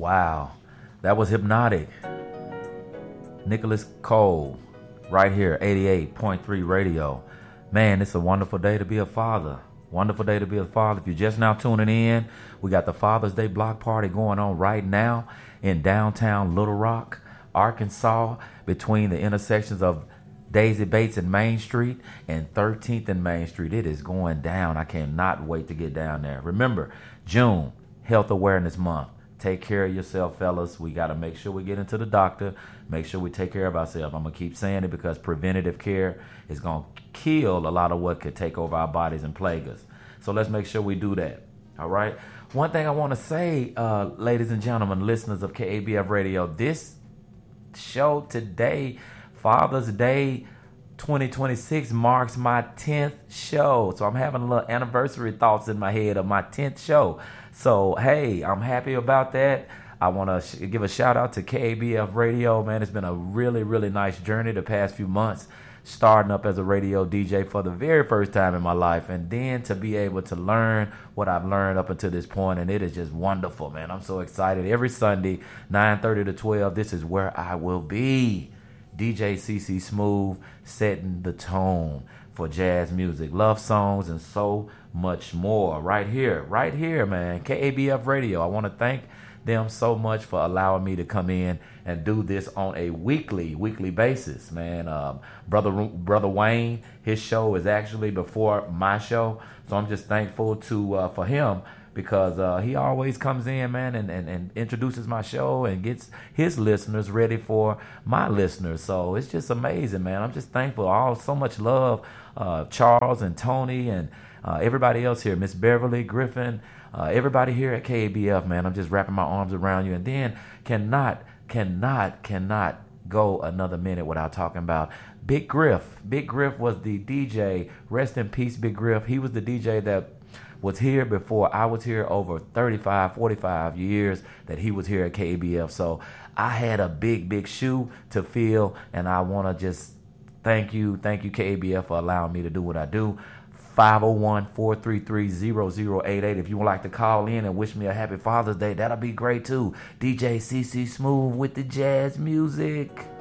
Wow. That was Hypnotic. Nicholas Cole, right here, 88.3 Radio. Man, it's a wonderful day to be a father. Wonderful day to be a father. If you're just now tuning in, we got the Father's Day block party going on right now in downtown Little Rock, Arkansas, between the intersections of Daisy Bates and Main Street and 13th and Main Street. It is going down. I cannot wait to get down there. Remember, June, Health Awareness Month. Take care of yourself, fellas. We got to make sure we get into the doctor. Make sure we take care of ourselves. I'm going to keep saying it because preventative care is going to kill a lot of what could take over our bodies and plague us. So let's make sure we do that. All right. One thing I want to say, ladies and gentlemen, listeners of KABF Radio, this show today, Father's Day 2026, marks my 10th show. So I'm having a little anniversary thoughts in my head of my 10th show. So, hey, I'm happy about that. I want to give a shout out to KABF Radio, man. It's been a really, really nice journey the past few months, starting up as a radio DJ for the very first time in my life, and then to be able to learn what I've learned up until this point, and it is just wonderful, man. I'm so excited. Every Sunday, 9:30 to 12, this is where I will be. DJ CC Smooth, setting the tone for jazz music, love songs, and so much more. Right here, man. KABF Radio. I want to thank them so much for allowing me to come in and do this on a weekly basis, man. Brother Wayne, his show is actually before my show, so I'm just thankful for him, because he always comes in, man, and introduces my show and gets his listeners ready for my listeners. So it's just amazing, man. I'm just thankful. So much love, Charles and Tony and everybody else here, Miss Beverly, Griffin, everybody here at KABF, man. I'm just wrapping my arms around you, and then cannot go another minute without talking about Big Griff. Big Griff was the DJ. Rest in peace, Big Griff. He was the DJ that was here before I was here, over 35, 45 years that he was here at KABF. So I had a big shoe to fill, and I want to just thank you KABF for allowing me to do what I do. 501-433-0088. If you would like to call in and wish me a happy Father's Day, that'll be great too. DJ CC Smooth with the jazz music.